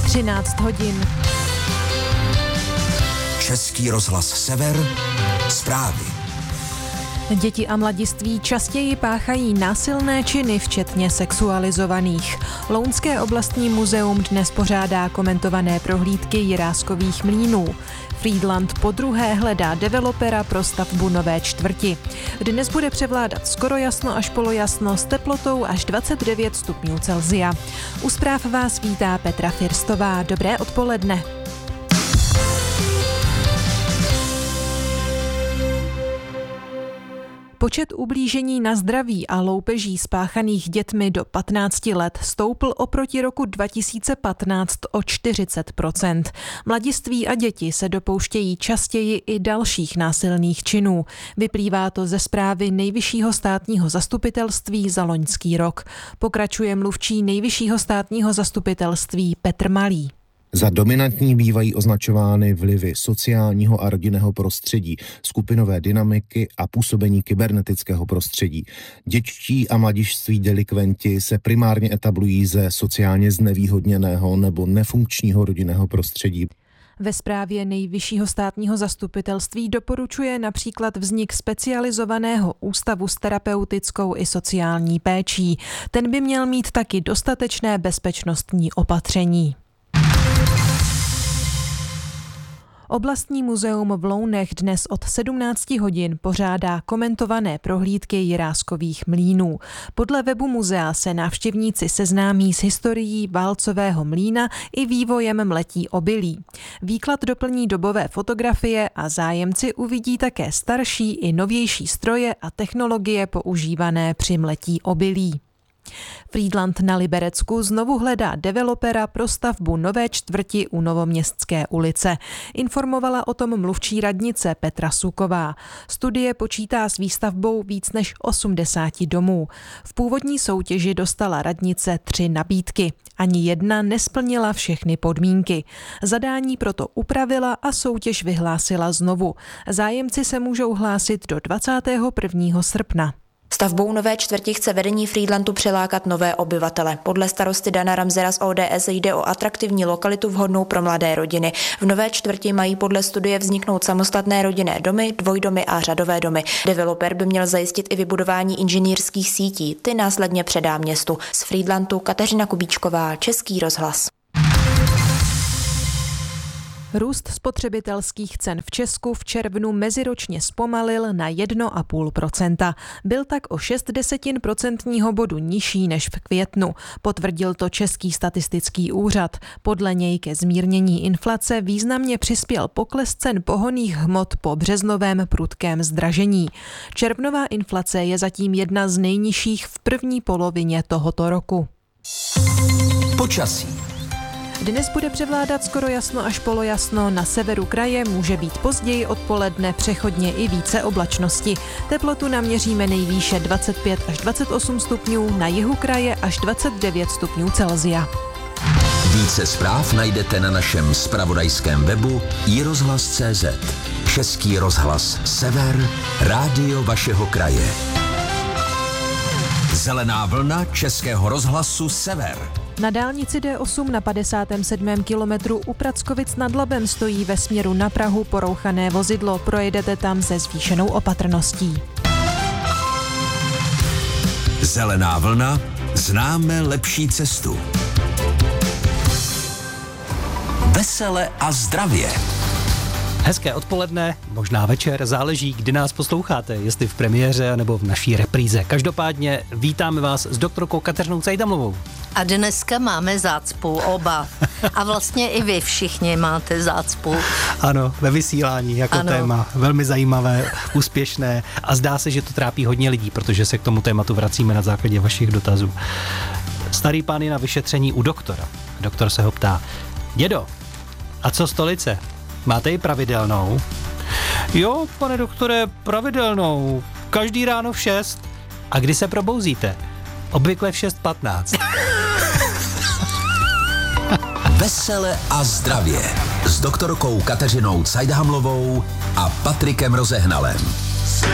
13 hodin. Český rozhlas Sever, zprávy. Děti a mladiství častěji páchají násilné činy, včetně sexualizovaných. Lounské oblastní muzeum dnes pořádá komentované prohlídky Jiráskových mlýnů. Frýdlant podruhé hledá developera pro stavbu nové čtvrti. Dnes bude převládat skoro jasno až polojasno s teplotou až 29 stupňů Celsia. U zpráv vás vítá Petra Firstová. Dobré odpoledne. Počet ublížení na zdraví a loupeží spáchaných dětmi do 15 let stoupl oproti roku 2015 o 40%. Mladiství a děti se dopouštějí častěji i dalších násilných činů. Vyplývá to ze zprávy Nejvyššího státního zastupitelství za loňský rok. Pokračuje mluvčí Nejvyššího státního zastupitelství Petr Malý. Za dominantní bývají označovány vlivy sociálního a rodinného prostředí, skupinové dynamiky a působení kybernetického prostředí. Dětští a mladiství delikventi se primárně etablují ze sociálně znevýhodněného nebo nefunkčního rodinného prostředí. Ve zprávě Nejvyššího státního zastupitelství doporučuje například vznik specializovaného ústavu s terapeutickou i sociální péčí. Ten by měl mít taky dostatečné bezpečnostní opatření. Oblastní muzeum v Lounech dnes od 17 hodin pořádá komentované prohlídky Jiráskových mlýnů. Podle webu muzea se návštěvníci seznámí s historií válcového mlýna i vývojem mletí obilí. Výklad doplní dobové fotografie a zájemci uvidí také starší i novější stroje a technologie používané při mletí obilí. Frýdlant na Liberecku znovu hledá developera pro stavbu nové čtvrti u Novoměstské ulice. Informovala o tom mluvčí radnice Petra Suková. Studie počítá s výstavbou víc než 80 domů. V původní soutěži dostala radnice 3 nabídky. Ani jedna nesplnila všechny podmínky. Zadání proto upravila a soutěž vyhlásila znovu. Zájemci se můžou hlásit do 21. srpna. Stavbou nové čtvrti chce vedení Frýdlantu přilákat nové obyvatele. Podle starosty Dana Ramsera z ODS jde o atraktivní lokalitu vhodnou pro mladé rodiny. V nové čtvrti mají podle studie vzniknout samostatné rodinné domy, dvojdomy a řadové domy. Developer by měl zajistit i vybudování inženýrských sítí, ty následně předá městu. Z Frýdlantu Kateřina Kubíčková, Český rozhlas. Růst spotřebitelských cen v Česku v červnu meziročně zpomalil na 1,5%. Byl tak o 0,6% bodu nižší než v květnu. Potvrdil to Český statistický úřad. Podle něj ke zmírnění inflace významně přispěl pokles cen pohonných hmot po březnovém prudkém zdražení. Červnová inflace je zatím jedna z nejnižších v první polovině tohoto roku. Počasí. Dnes bude převládat skoro jasno až polojasno, na severu kraje může být později odpoledne přechodně i více oblačnosti. Teplotu naměříme nejvýše 25 až 28 stupňů, na jihu kraje až 29 stupňů Celsia. Více zpráv najdete na našem zpravodajském webu iRozhlas.cz. Český rozhlas Sever, rádio vašeho kraje. Zelená vlna Českého rozhlasu Sever. Na dálnici D8 na 57. kilometru u Prackovic nad Labem stojí ve směru na Prahu porouchané vozidlo. Projedete tam se zvýšenou opatrností. Zelená vlna, známe lepší cestu. Vesele a zdravě. Hezké odpoledne, možná večer, záleží, kdy nás posloucháte, jestli v premiéře nebo v naší repríze. Každopádně vítáme vás s doktorkou Kateřinou Cajdamlovou. A dneska máme zácpu oba. A vlastně i vy všichni máte zácpu. Ano, ve vysílání jako ano. Téma. Velmi zajímavé, úspěšné a zdá se, že to trápí hodně lidí, protože se k tomu tématu vracíme na základě vašich dotazů. Starý pán je na vyšetření u doktora. Doktor se ho ptá: dědo, a co stolice? Máte ji pravidelnou? Jo, pane doktore, pravidelnou. Každý ráno v 6. A kdy se probouzíte? Obvykle v 6:15. Vesele a zdravě s doktorkou Kateřinou Cajdhamlovou a Patrikem Rozehnalem.